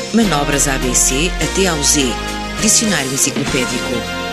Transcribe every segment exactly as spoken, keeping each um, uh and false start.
Manobras A B C até ao Z. Dicionário enciclopédico.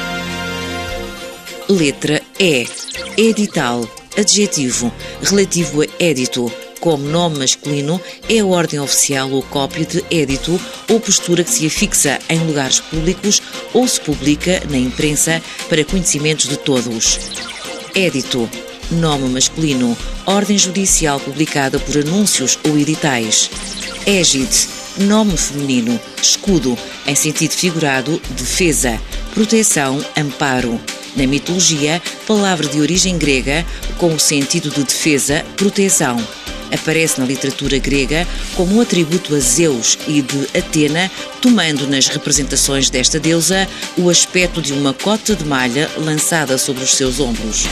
Letra E. Edital. Adjetivo. Relativo a édito. Como nome masculino, é a ordem oficial ou cópia de édito ou postura que se afixa em lugares públicos ou se publica na imprensa para conhecimentos de todos. Édito. Nome masculino. Ordem judicial publicada por anúncios ou editais. Égide. Nome feminino. Escudo. Em sentido figurado, defesa, proteção, amparo. Na mitologia, palavra de origem grega com o sentido de defesa, proteção. Aparece na literatura grega como um atributo a Zeus e de Atena, tomando nas representações desta deusa o aspecto de uma cota de malha lançada sobre os seus ombros.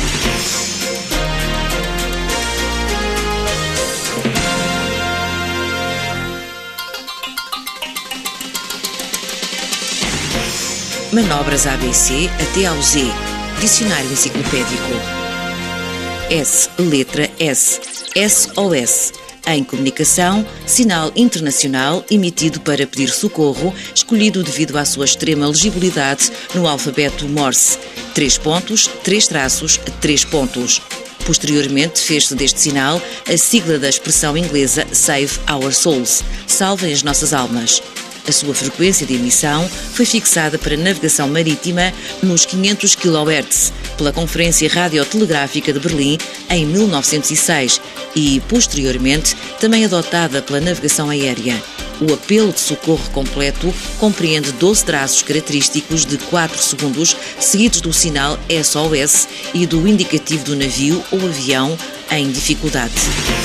Manobras A B C até ao Z. Dicionário enciclopédico. S. Letra S. S O S. Em comunicação, sinal internacional emitido para pedir socorro, escolhido devido à sua extrema legibilidade no alfabeto Morse. Três pontos, três traços, três pontos. Posteriormente, fez-se deste sinal a sigla da expressão inglesa Save Our Souls. Salvem as nossas almas. A sua frequência de emissão foi fixada para navegação marítima nos quinhentos quilohertz pela Conferência Radiotelegráfica de Berlim em mil novecentos e seis e, posteriormente, também adotada pela navegação aérea. O apelo de socorro completo compreende doze traços característicos de quatro segundos, seguidos do sinal S O S e do indicativo do navio ou avião em dificuldade.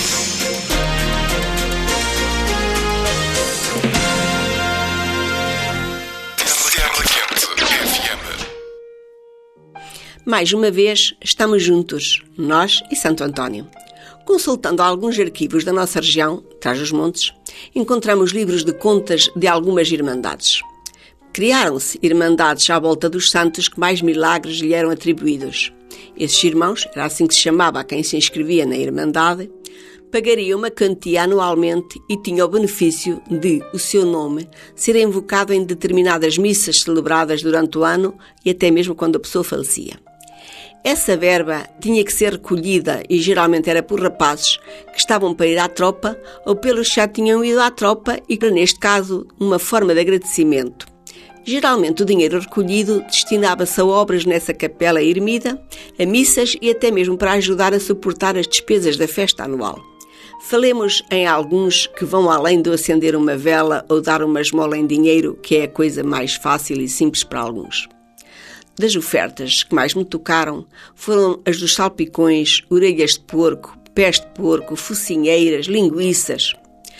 Mais uma vez, estamos juntos, nós e Santo António. Consultando alguns arquivos da nossa região, Trás-os-Montes, encontramos livros de contas de algumas irmandades. Criaram-se irmandades à volta dos santos que mais milagres lhe eram atribuídos. Esses irmãos, era assim que se chamava a quem se inscrevia na irmandade, pagariam uma quantia anualmente e tinham o benefício de o seu nome ser invocado em determinadas missas celebradas durante o ano e até mesmo quando a pessoa falecia. Essa verba tinha que ser recolhida e geralmente era por rapazes que estavam para ir à tropa ou pelos que já tinham ido à tropa e que, neste caso, uma forma de agradecimento. Geralmente o dinheiro recolhido destinava-se a obras nessa capela ermida, a missas e até mesmo para ajudar a suportar as despesas da festa anual. Falemos em alguns que vão além de acender uma vela ou dar uma esmola em dinheiro, que é a coisa mais fácil e simples para alguns. Das ofertas que mais me tocaram foram as dos salpicões, orelhas de porco, pés de porco, focinheiras, linguiças.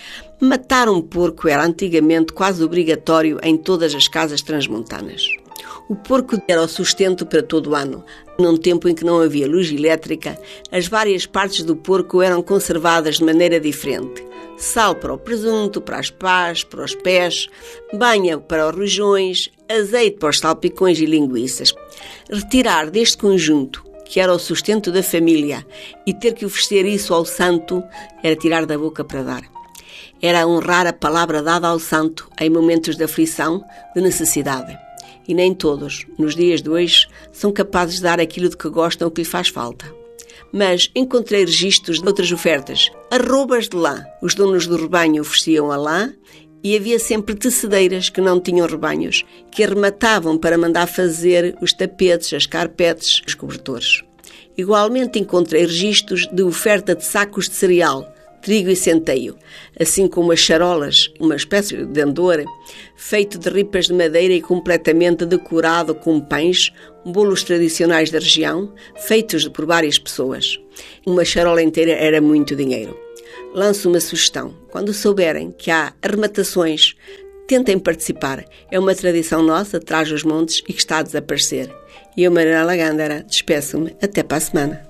Matar um porco era antigamente quase obrigatório em todas as casas transmontanas. O porco era o sustento para todo o ano. Num tempo em que não havia luz elétrica, as várias partes do porco eram conservadas de maneira diferente. Sal para o presunto, para as pás, para os pés, banha para os rojões, azeite para os salpicões e linguiças. Retirar deste conjunto, que era o sustento da família, e ter que oferecer isso ao santo, era tirar da boca para dar. Era honrar a palavra dada ao santo em momentos de aflição, de necessidade. E nem todos, nos dias de hoje, são capazes de dar aquilo de que gostam ou que lhe faz falta. Mas encontrei registros de outras ofertas. Arrobas de lã. Os donos do rebanho ofereciam a lã e havia sempre tecedeiras que não tinham rebanhos, que arrematavam para mandar fazer os tapetes, as carpetes, os cobertores. Igualmente encontrei registros de oferta de sacos de cereal, trigo e centeio, assim como as charolas, uma espécie de andor, feito de ripas de madeira e completamente decorado com pães, bolos tradicionais da região, feitos por várias pessoas. Uma charola inteira era muito dinheiro. Lanço uma sugestão. Quando souberem que há arrematações, tentem participar. É uma tradição nossa, Trás-os-Montes, e que está a desaparecer. E eu, Manuela Gândara, despeço-me. Até para a semana.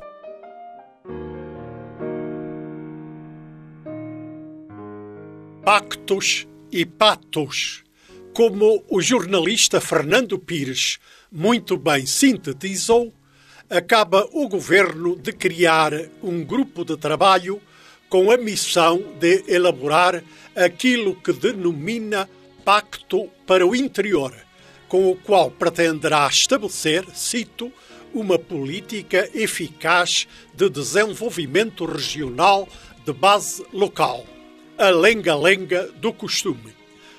Pactos e patos. Como o jornalista Fernando Pires muito bem sintetizou, acaba o governo de criar um grupo de trabalho com a missão de elaborar aquilo que denomina Pacto para o Interior, com o qual pretenderá estabelecer, cito, uma política eficaz de desenvolvimento regional de base local. A lenga-lenga do costume.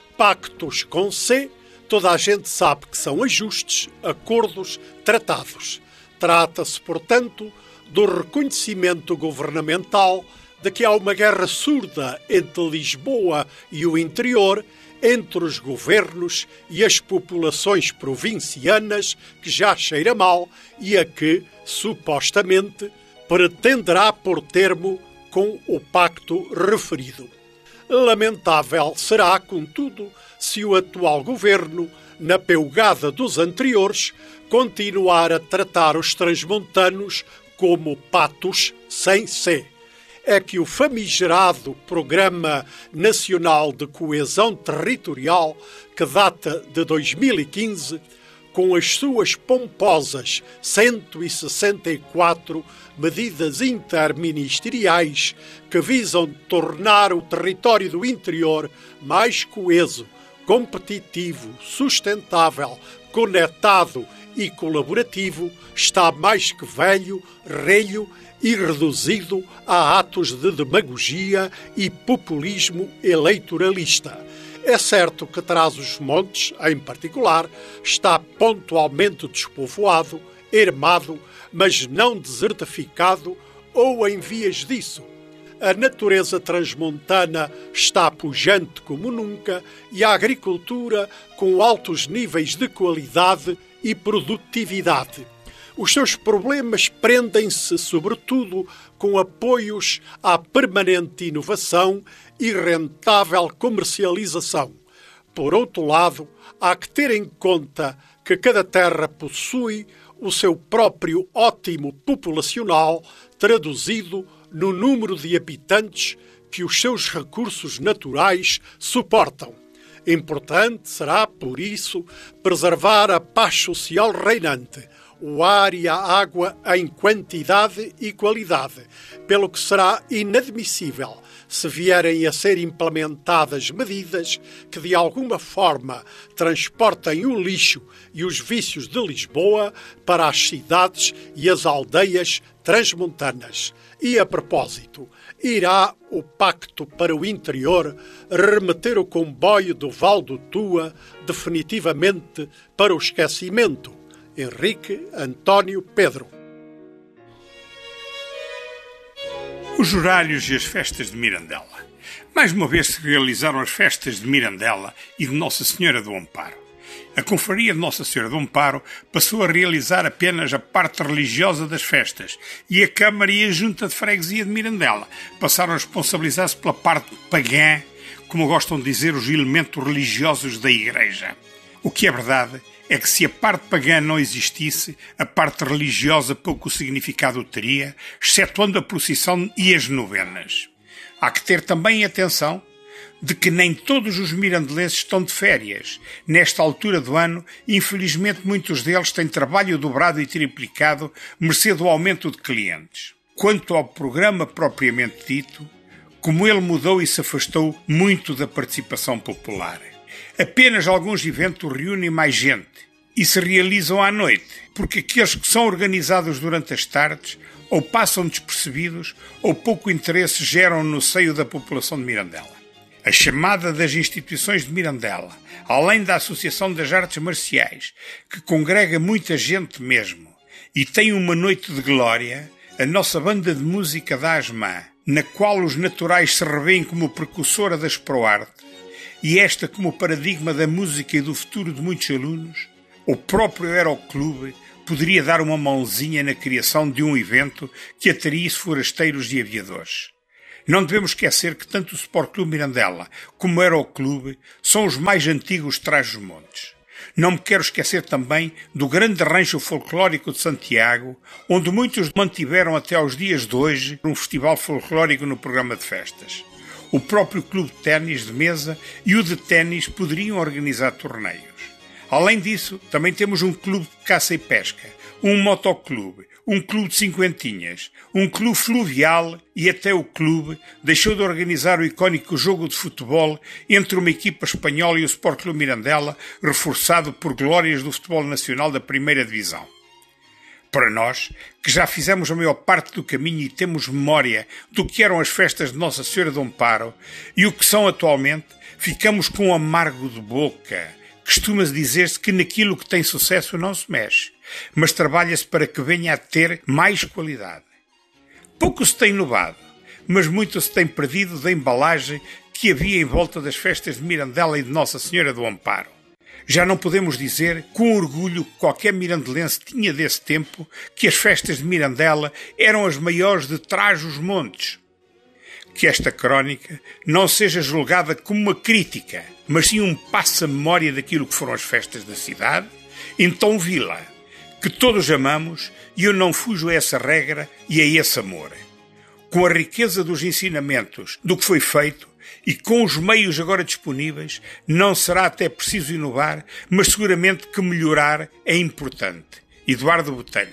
Pactos com C, toda a gente sabe que são ajustes, acordos, tratados. Trata-se, portanto, do reconhecimento governamental de que há uma guerra surda entre Lisboa e o interior, entre os governos e as populações provincianas, que já cheira mal e a que, supostamente, pretenderá pôr termo com o pacto referido. Lamentável será, contudo, se o atual governo, na peugada dos anteriores, continuar a tratar os transmontanos como patos sem C. É que o famigerado Programa Nacional de Coesão Territorial, que data de dois mil e quinze, com as suas pomposas cento e sessenta e quatro medidas interministeriais que visam tornar o território do interior mais coeso, competitivo, sustentável, conectado e colaborativo, está mais que velho, relho e reduzido a atos de demagogia e populismo eleitoralista. É certo que Trás-os-Montes, em particular, está pontualmente despovoado, ermado, mas não desertificado ou em vias disso. A natureza transmontana está pujante como nunca e a agricultura com altos níveis de qualidade e produtividade. Os seus problemas prendem-se, sobretudo, com apoios à permanente inovação e rentável comercialização. Por outro lado, há que ter em conta que cada terra possui o seu próprio ótimo populacional, traduzido no número de habitantes que os seus recursos naturais suportam. Importante será, por isso, preservar a paz social reinante, o ar e a água em quantidade e qualidade, pelo que será inadmissível se vierem a ser implementadas medidas que de alguma forma transportem o lixo e os vícios de Lisboa para as cidades e as aldeias transmontanas. E a propósito, irá o Pacto para o Interior remeter o comboio do Val do Tua definitivamente para o esquecimento? Henrique António Pedro. Os Jurálios e as festas de Mirandela. Mais uma vez se realizaram as festas de Mirandela e de Nossa Senhora do Amparo. A Confraria de Nossa Senhora do Amparo passou a realizar apenas a parte religiosa das festas e a Câmara e a Junta de Freguesia de Mirandela passaram a responsabilizar-se pela parte pagã, como gostam de dizer os elementos religiosos da Igreja. O que é verdade é que se a parte pagã não existisse, a parte religiosa pouco significado teria, excetuando a procissão e as novenas. Há que ter também atenção de que nem todos os mirandelenses estão de férias. Nesta altura do ano, infelizmente muitos deles têm trabalho dobrado e triplicado, mercê do aumento de clientes. Quanto ao programa propriamente dito, como ele mudou e se afastou muito da participação popular. Apenas alguns eventos reúnem mais gente e se realizam à noite, porque aqueles que são organizados durante as tardes ou passam despercebidos ou pouco interesse geram no seio da população de Mirandela. A chamada das instituições de Mirandela, além da Associação das Artes Marciais, que congrega muita gente mesmo, e tem uma noite de glória, a nossa banda de música da Asmã, na qual os naturais se revêem como precursora da Exproarte, e esta como paradigma da música e do futuro de muitos alunos, o próprio Aeroclube poderia dar uma mãozinha na criação de um evento que atraísse forasteiros e aviadores. Não devemos esquecer que tanto o Sport Clube Mirandela como o Aeroclube são os mais antigos de Trás-os-Montes. Não me quero esquecer também do grande rancho folclórico de Santiago, onde muitos mantiveram até aos dias de hoje um festival folclórico no programa de festas. O próprio clube de ténis de mesa e o de ténis poderiam organizar torneios. Além disso, também temos um clube de caça e pesca, um motoclube, um clube de cinquentinhas, um clube fluvial e até o clube deixou de organizar o icónico jogo de futebol entre uma equipa espanhola e o Sport Clube Mirandela, reforçado por glórias do futebol nacional da primeira divisão. Para nós, que já fizemos a maior parte do caminho e temos memória do que eram as festas de Nossa Senhora do Amparo e o que são atualmente, ficamos com um amargo de boca. Costuma-se dizer-se que naquilo que tem sucesso não se mexe, mas trabalha-se para que venha a ter mais qualidade. Pouco se tem inovado, mas muito se tem perdido da embalagem que havia em volta das festas de Mirandela e de Nossa Senhora do Amparo. Já não podemos dizer, com orgulho que qualquer mirandelense tinha desse tempo, que as festas de Mirandela eram as maiores de Trás-os-Montes. Que esta crónica não seja julgada como uma crítica, mas sim um passa-memória daquilo que foram as festas da cidade, então Vila, que todos amamos, e eu não fujo a essa regra e a esse amor. Com a riqueza dos ensinamentos do que foi feito, e com os meios agora disponíveis, não será até preciso inovar, mas seguramente que melhorar é importante. Eduardo Botelho.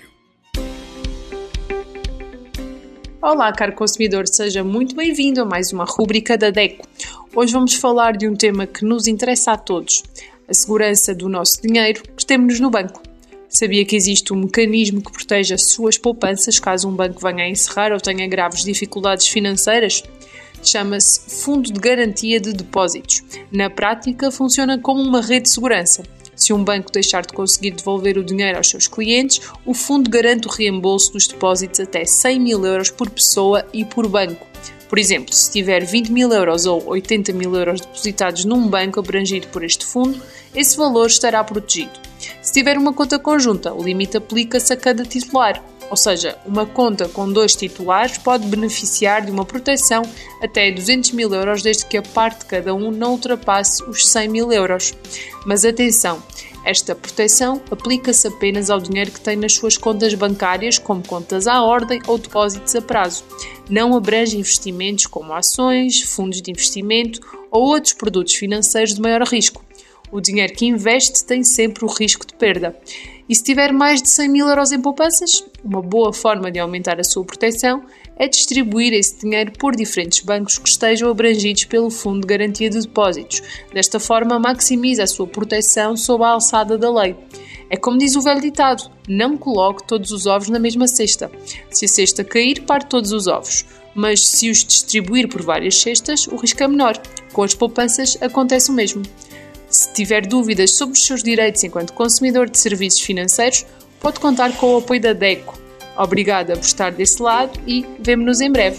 Olá, caro consumidor, seja muito bem-vindo a mais uma rúbrica da DECO. Hoje vamos falar de um tema que nos interessa a todos, a segurança do nosso dinheiro que temos no banco. Sabia que existe um mecanismo que protege as suas poupanças caso um banco venha a encerrar ou tenha graves dificuldades financeiras? Chama-se Fundo de Garantia de Depósitos. Na prática, funciona como uma rede de segurança. Se um banco deixar de conseguir devolver o dinheiro aos seus clientes, o fundo garante o reembolso dos depósitos até cem mil euros por pessoa e por banco. Por exemplo, se tiver vinte mil euros ou oitenta mil euros depositados num banco abrangido por este fundo, esse valor estará protegido. Se tiver uma conta conjunta, o limite aplica-se a cada titular. Ou seja, uma conta com dois titulares pode beneficiar de uma proteção até duzentos mil euros desde que a parte de cada um não ultrapasse os cem mil euros. Mas atenção, esta proteção aplica-se apenas ao dinheiro que tem nas suas contas bancárias, como contas à ordem ou depósitos a prazo. Não abrange investimentos como ações, fundos de investimento ou outros produtos financeiros de maior risco. O dinheiro que investe tem sempre o risco de perda. E se tiver mais de cem mil euros em poupanças, uma boa forma de aumentar a sua proteção é distribuir esse dinheiro por diferentes bancos que estejam abrangidos pelo Fundo de Garantia de Depósitos. Desta forma, maximiza a sua proteção sob a alçada da lei. É como diz o velho ditado, não coloque todos os ovos na mesma cesta. Se a cesta cair, parte todos os ovos. Mas se os distribuir por várias cestas, o risco é menor. Com as poupanças acontece o mesmo. Se tiver dúvidas sobre os seus direitos enquanto consumidor de serviços financeiros, pode contar com o apoio da DECO. Obrigada por estar desse lado e vemo-nos em breve.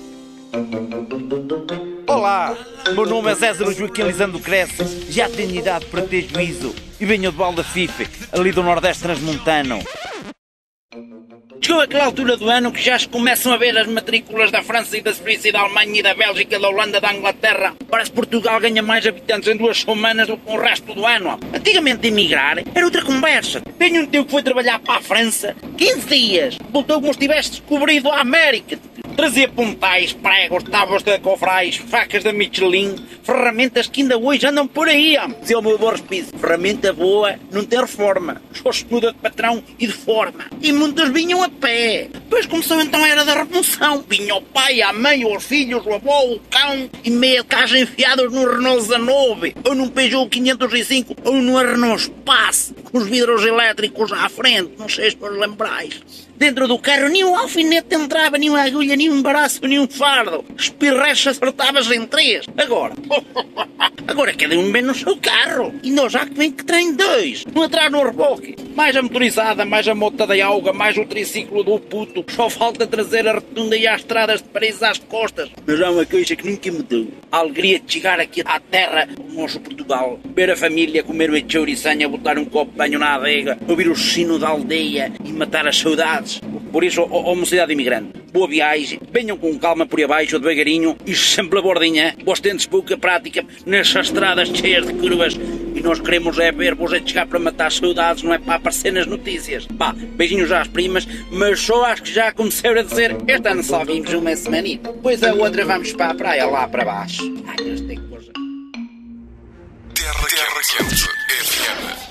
Olá, meu nome é César Joaquim Lisandro Cresce, já tenho idade para ter juízo e venho de Valdafife, ali do Nordeste Transmontano. Chegou aquela altura do ano que já se começam a ver as matrículas da França e da Suíça e da Alemanha e da Bélgica, da Holanda, da Inglaterra. Parece que Portugal ganha mais habitantes em duas semanas do que o resto do ano. Antigamente emigrar era outra conversa. Tenho um tio que foi trabalhar para a França quinze dias. Voltou como se tivesse descobrido a América. Trazia pontais, pregos, tábuas de cofrais, facas da Michelin, ferramentas que ainda hoje andam por aí. Dizia o meu avô Respice, ferramenta boa não tem reforma, só se muda de patrão e de forma. E muitos vinham a pé. Depois começou então a era da revolução. Vinha o pai, a mãe, os filhos, o avô, o cão e meia casa enfiados no Renault dezanove, ou num Peugeot quinhentos e cinco, ou num Renault Space, com os vidros elétricos à frente, não sei se vos lembrais. Dentro do carro nem um alfinete entrava, nem uma agulha, nem um embaraço, nem um fardo. Espirrecha acertavas em três. Agora, agora cada um vem no seu carro. E nós já que vem que tem dois. Um atrás no reboque. Mais a motorizada, mais a moto da Alga, mais o triciclo do puto. Só falta trazer a rotunda e as estradas de Paris às costas. Mas há uma coisa que nunca mudou. A alegria de chegar aqui à terra, o nosso Portugal. Ver a família comer o chouriçanha, botar um copo de banho na adega, ouvir o sino da aldeia e matar as saudades. Por isso, ó, ó mocidade imigrante, boa viagem, venham com calma por aí abaixo, devagarinho, e sempre a bordinha, vós tendes pouca prática nessas estradas cheias de curvas, e nós queremos é ver-vos a chegar para matar saudades, não é para aparecer nas notícias. Pá, beijinhos às primas, mas só acho que já começaram a dizer, este ano só vimos uma semanita, depois a outra vamos para a praia lá para baixo. Ai, este é que coisa. Terra Quente F M.